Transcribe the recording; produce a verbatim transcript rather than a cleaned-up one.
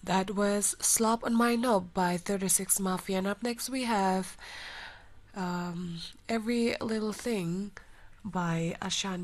That was Slop on My Knob by thirty-six Mafia. And up next we have um, Every Little Thing by Ashanti.